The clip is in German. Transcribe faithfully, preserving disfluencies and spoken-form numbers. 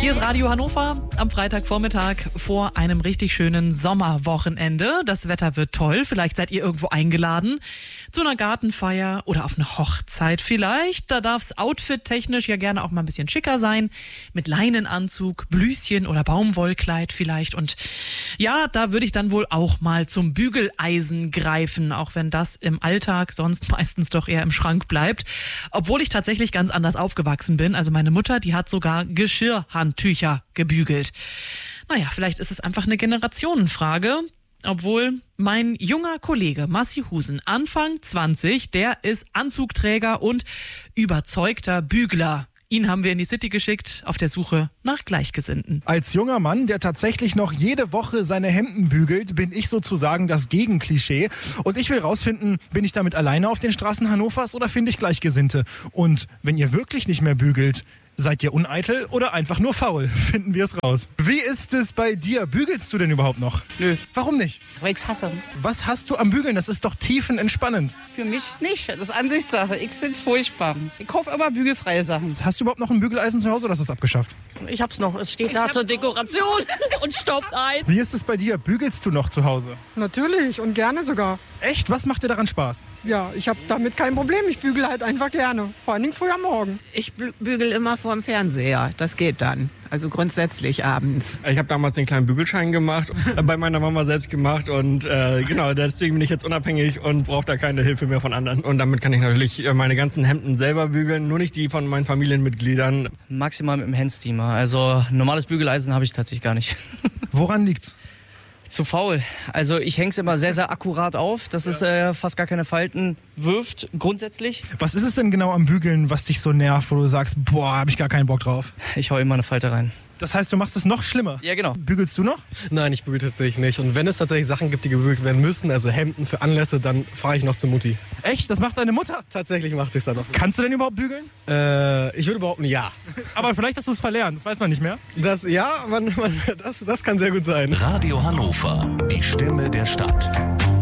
Hier ist Radio Hannover am Freitagvormittag vor einem richtig schönen Sommerwochenende. Das Wetter wird toll. Vielleicht seid ihr irgendwo eingeladen zu einer Gartenfeier oder auf eine Hochzeit vielleicht. Da darf es outfit-technisch ja gerne auch mal ein bisschen schicker sein. Mit Leinenanzug, Blüschen oder Baumwollkleid vielleicht. Und ja, da würde ich dann wohl auch mal zum Bügeleisen greifen, auch wenn das im Alltag sonst meistens doch eher im Schrank bleibt. Obwohl ich tatsächlich ganz anders aufgewachsen bin. Also meine Mutter, die hat sogar Geschirrhandtücher gebügelt. Naja, vielleicht ist es einfach eine Generationenfrage. Obwohl mein junger Kollege Massi Husen, Anfang zwanzig, der ist Anzugträger und überzeugter Bügler. Ihn haben wir in die City geschickt, auf der Suche nach Gleichgesinnten. Als junger Mann, der tatsächlich noch jede Woche seine Hemden bügelt, bin ich sozusagen das Gegenklischee. Und ich will rausfinden, bin ich damit alleine auf den Straßen Hannovers oder finde ich Gleichgesinnte? Und wenn ihr wirklich nicht mehr bügelt, seid ihr uneitel oder einfach nur faul? Finden wir es raus. Wie ist es bei dir? Bügelst du denn überhaupt noch? Nö. Warum nicht? Weil ich's hasse. Was hast du am Bügeln? Das ist doch tiefenentspannend. Für mich nicht. Das ist Ansichtssache. Ich find's furchtbar. Ich kaufe immer bügelfreie Sachen. Hast du überhaupt noch ein Bügeleisen zu Hause oder hast du es abgeschafft? Ich hab's noch. Es steht da zur Dekoration und staubt ein. Wie ist es bei dir? Bügelst du noch zu Hause? Natürlich und gerne sogar. Echt? Was macht dir daran Spaß? Ja, ich habe damit kein Problem. Ich bügele halt einfach gerne. Vor allen Dingen früh am Morgen. Ich bügel immer vorm Fernseher. Das geht dann. Also grundsätzlich abends. Ich habe damals den kleinen Bügelschein gemacht, bei meiner Mama selbst gemacht und äh, genau, deswegen bin ich jetzt unabhängig und brauche da keine Hilfe mehr von anderen. Und damit kann ich natürlich meine ganzen Hemden selber bügeln, nur nicht die von meinen Familienmitgliedern. Maximal mit dem Handsteamer. Also normales Bügeleisen habe ich tatsächlich gar nicht. Woran liegt's? Zu faul. Also ich hänge es immer sehr, sehr akkurat auf, dass es äh, fast gar keine Falten wirft, grundsätzlich. Was ist es denn genau am Bügeln, was dich so nervt, wo du sagst, boah, hab ich gar keinen Bock drauf? Ich hau immer eine Falte rein. Das heißt, du machst es noch schlimmer? Ja, genau. Bügelst du noch? Nein, ich bügel tatsächlich nicht. Und wenn es tatsächlich Sachen gibt, die gebügelt werden müssen, also Hemden für Anlässe, dann fahre ich noch zu Mutti. Echt? Das macht deine Mutter? Tatsächlich macht sie es dann noch. Kannst du denn überhaupt bügeln? Äh, ich würde behaupten, ja. Aber vielleicht hast du es verlernt, das weiß man nicht mehr. Das, ja, man, man, das, das kann sehr gut sein. Radio Hannover, die Stimme der Stadt.